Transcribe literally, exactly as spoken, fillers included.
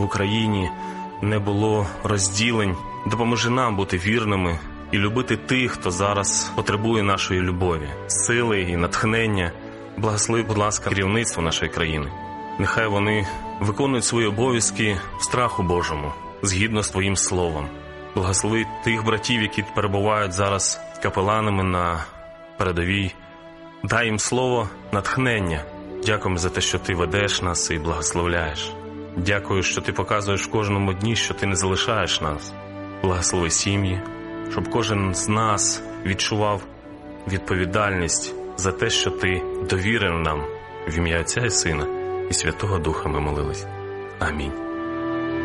Україні не було розділень. Допоможи нам бути вірними і любити тих, хто зараз потребує нашої любові, сили і натхнення. Благослови, будь ласка, керівництво нашої країни. Нехай вони виконують свої обов'язки в страху Божому, згідно з Твоїм словом. Благослови тих братів, які перебувають зараз капеланами на передовій. Дай їм слово натхнення. Дякуємо за те, що Ти ведеш нас і благословляєш. Дякую, що Ти показуєш в кожному дні, що Ти не залишаєш нас. Благослови сім'ї, щоб кожен з нас відчував відповідальність за те, що Ти довірив нам. В ім'я Отця і Сина і Святого Духа ми молились. Амінь.